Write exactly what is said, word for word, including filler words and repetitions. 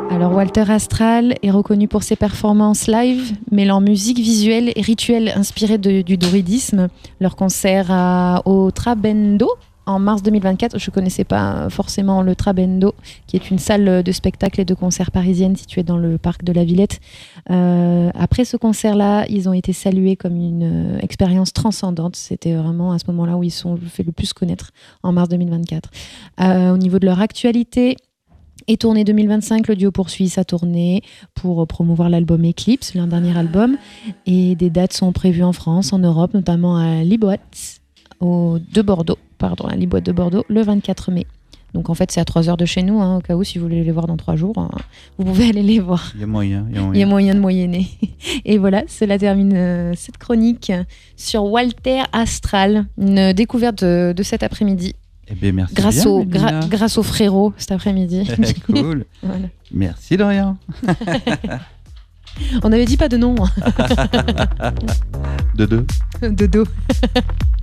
Alors Walter Astral est reconnu pour ses performances live, mêlant musique visuelle et rituels inspirés de, du druidisme. Leur concert à, au Trabendo en mars deux mille vingt-quatre, je ne connaissais pas forcément le Trabendo, qui est une salle de spectacle et de concert parisienne située dans le parc de la Villette. Euh, après ce concert-là, ils ont été salués comme une euh, expérience transcendante. C'était vraiment à ce moment-là où ils se sont fait le plus connaître, en mars deux mille vingt-quatre. Euh, au niveau de leur actualité, et tournée deux mille vingt-cinq, le duo poursuit sa tournée pour promouvoir l'album Eclipse, l'un dernier album. Et des dates sont prévues en France, en Europe, notamment à Liboîte, au, de Bordeaux, pardon, à Liboîte de Bordeaux, le vingt-quatre mai. Donc en fait, c'est à trois heures de chez nous, hein, au cas où, si vous voulez les voir dans trois jours, hein, vous pouvez aller les voir. Il y a moyen. Il y a moyen, il y a moyen de moyenner. Et voilà, cela termine euh, cette chronique sur Walter Astral, une découverte de, de cet après-midi. Eh bien, merci grâce, bien, au, gra- grâce au frérot cet après-midi. Cool. Voilà. Merci Dorian. On avait dit pas de nom. De deux. De dos.